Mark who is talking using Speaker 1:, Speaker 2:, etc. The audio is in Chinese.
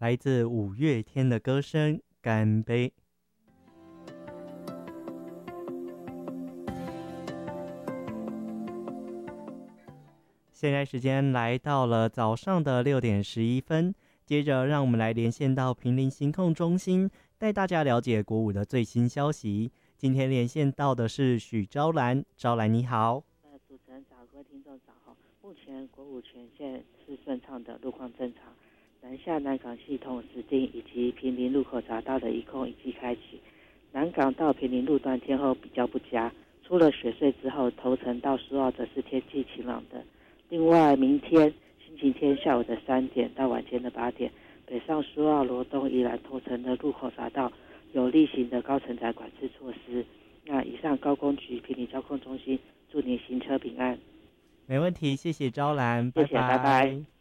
Speaker 1: 来自五月天的歌声《干杯》。现在时间来到了早上的6:11，接着让我们来连线到坪林行控中心，带大家了解国五的最新消息。今天连线到的是许昭兰，昭兰你好。
Speaker 2: 主持人早，各位听众早。目前国五全线是顺畅的，路况正常。南下南港系统石碇以及坪林路口匝道的一控已经开启。南港到坪林路段天候比较不佳，出了雪隧之后，头城到苏澳则是天气晴朗的。另外，明天星期天下午的3点到晚间的8点，北上苏澳、罗东、宜兰、头城的路口匝道有例行的高承载管制措施。那以上高工局坪林交控中心祝您行车平安。
Speaker 1: 没问题，谢谢昭兰，
Speaker 2: 谢谢，拜拜。